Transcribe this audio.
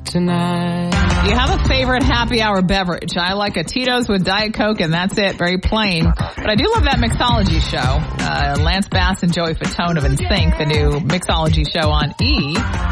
tonight. Do you have a favorite happy hour beverage? I like a Tito's with Diet Coke, and that's it. Very plain. But I do love that mixology show. Lance Bass and Joey Fatone of NSYNC, the new mixology show on E!